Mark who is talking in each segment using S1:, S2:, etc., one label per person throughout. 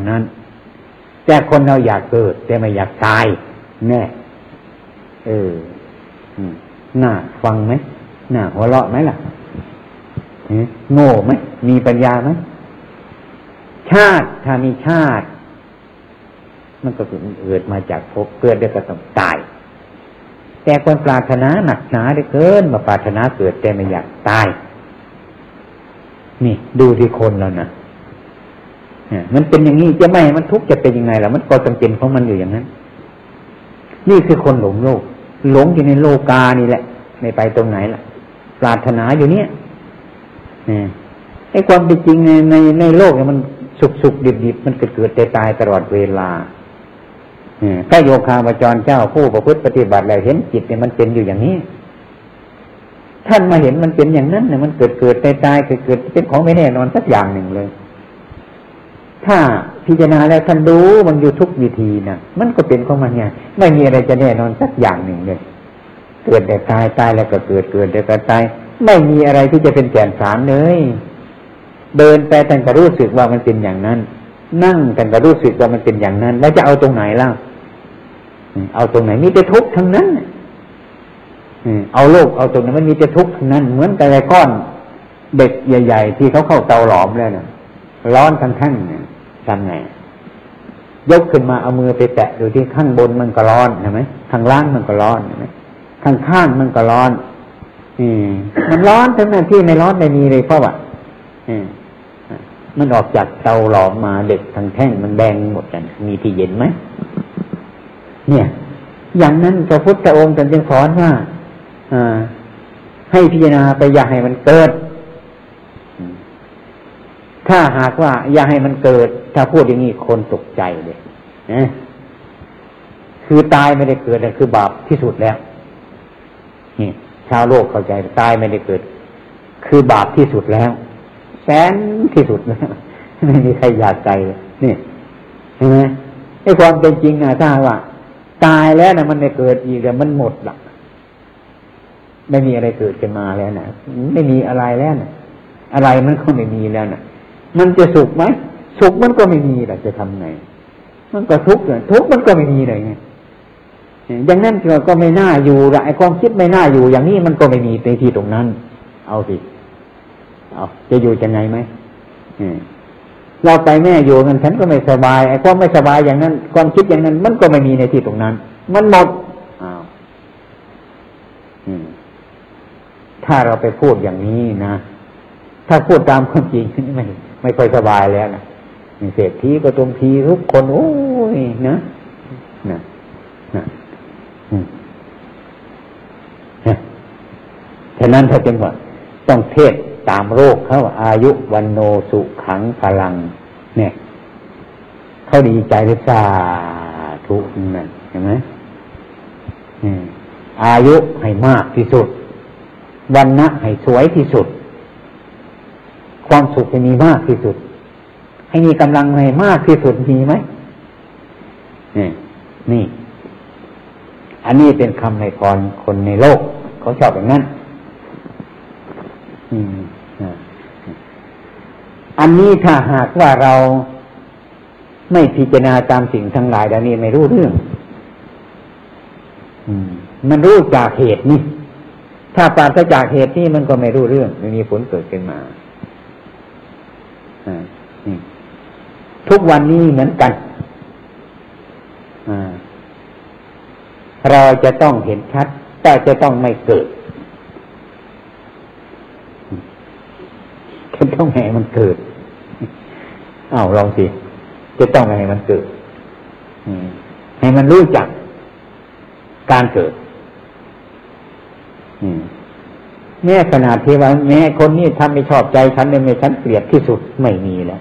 S1: นั้นแต่คนเราอยากเกิดแต่ไม่อยากตายแน่น่าฟังไหมน่าหัวเราะไหมล่ะโง่ไหมมีปัญญาไหมชาติถ้ามีชาติมันก็เกิดมาจากภพเกิดแล้วก็ต้องตายแต่คนปรารถนาหนักหนาเหลือเกินมาปรารถนาเกิดแต่ไม่อยากตายนี่ดูที่คนเรานะมันเป็นอย่างนี้จะไม่มันทุกข์จะเป็นยังไงล่ะมันก็จำเป็นของมันอยู่อย่างนั้นนี่คือคนหลงโลกหลงอยู่ในโลกานี่แหละไม่ไปตรงไหนล่ะปรารถนาอยู่เนี้ยไอ้ความเป็นจริงในโลกเนี่ยมันสุขดิบมันเกิดตายตลอดเวลาถ้าโยคาวจรเจ้าผู้ประพฤติปฏิบัติแล้วเห็นจิตเนี่ยมันเป็นอยู่อย่างนี้ท่านมาเห็นมันเป็นอย่างนั้นเนี่ยมันเกิดตายเกิดเป็นของไม่แน่นอนสักอย่างหนึ่งเลยถ้าพิจารณาแล้วท่านรู้มันอยู่ทุกวิธีนะมันก็เป็นของมันไงไม่มีอะไรจะแน่นอนสักอย่างหนึ่งเลยเกิดแต่ตายแล้วก็เกิดแต่ก็ตายไม่มีอะไรที่จะเป็นแก่นสารเลยเดินไปแต่ก็รู้สึกว่ามันเป็นอย่างนั้นนั่งแต่ก็รู้สึกว่ามันเป็นอย่างนั้นแล้วจะเอาตรงไหนล่ะเอาตรงไหนมีแต่ทุกข์ทั้งนั้นเอาโลกเอาตรงนั้นมันมีแต่ทุกข์ทั้งนั้นเหมือนกับไอ้ก้อนเด็กใหญ่ๆที่เขาเข้าเตาหลอมแล้วน่ะร้อนทั้งเนี่ยทำไงยกขึ้นมาเอามือไปแตะดูที่ข้างบนมันก็ร้อนเห็นไหมข้างล่างมันก็ร้อนเห็นไหมข้างมันก็ร้อนมันร้อนทั้งนั้นที่ไม่ร้อนไม่มีเลยเพราะว่ามันออกจากเตาหลอมมาเด็กทั้งแท่งมันแดงหมดกันมีที่เย็นไหมเนี่ยอย่างนั้นพระพุทธองค์จึงสอนว่าให้พิจารณาไปอย่าให้มันเกิดถ้าหากว่าอย่าให้มันเกิดถ้าพูดอย่างนี้คนตกใจเลยนะคือตายไม่ได้เกิดนั่นคือบาปที่สุดแล้วนี่ชาวโลกเข้าใจตายไม่ได้เกิดคือบาปที่สุดแล้วแสนที่สุดแล้วไม่มีใครอยากใจนี่ใช่ไหมไอ้ความเป็นจริงนะถ้าว่าตายแล้วนะมันไม่เกิดอีกแล้วมันหมดละไม่มีอะไรเกิดขึ้นมาแล้วนะไม่มีอะไรแล้วนะอะไรมันก็ไม่มีแล้วนะมันจะสุขไหมสุขมันก็ไม่มีล่ะจะทำไงมันก็ทุกข์เลยทุกข์มันก็ไม่มีเลยไงอย่างนั้นก็ไม่น่าอยู่ละไอ้ความคิดไม่น่าอยู่อย่างนี้มันก็ไม่มีในที่ตรงนั้นเอาสิเอาจะอยู่ยังไงไหมเราไปแม่อยู่กันฉันก็ไม่สบายไอ้ความไม่สบายอย่างนั้นความคิดอย่างนั้นมันก็ไม่มีในที่ตรงนั้นมันหมดอ้าวถ้าเราไปพูดอย่างนี้นะถ้าพูดตามความจริงไม่ค่อยสบายแล้วนะเศรษฐีก็ตรงทีทุกคนโอ้ยนะฉะนั้นถ้าจึงว่าต้องเทศตามโรคเขาอายุวันโนสุขังพลังเนี่ยเขาดีใจเลยสาธุนั่นเห็นไหมอายุให้มากที่สุดวันนะให้สวยที่สุดความสุขให้มีมากที่สุดให้มีกำลังให้มากที่สุดมีไหมนี่อันนี้เป็นคำให้พรคนในโลกเขาชอบอย่างนั้นอันนี้ถ้าหากว่าเราไม่พิจารณาตามสิ่งทั้งหลายดังนี้ไม่รู้เรื่องมันรู้จากเหตุนี่ถ้าปราศจากเหตุนี่มันก็ไม่รู้เรื่องไม่มีผลเกิดขึ้นมาทุกวันนี้เหมือนกันเราจะต้องเห็นชัดแต่จะต้องไม่เกิดจะต้องให้มันเกิดลองสิจะต้องให้มันเกิดให้มันรู้จักการเกิดแม้ขนาดที่ว่าแม้คนนี้ทำไม่ชอบใจฉันเลยไม่ฉันเกลียดที่สุดไม่มีแล้ว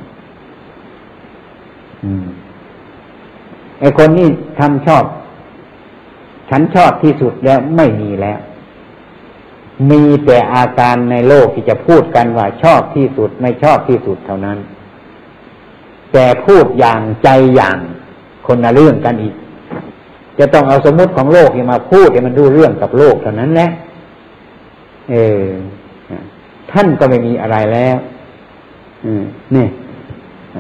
S1: ไอ้คนนี้ทำชอบฉันชอบที่สุดแล้วไม่มีแล้วมีแต่อาการในโลกที่จะพูดกันว่าชอบที่สุดไม่ชอบที่สุดเท่านั้นแต่พูดอย่างใจอย่างคนละเรื่องกันอีกจะต้องเอาสมมุติของโลกมาพูดให้มันรู้เรื่องกับโลกเท่านั้นแหละท่านก็ไม่มีอะไรแล้วนี่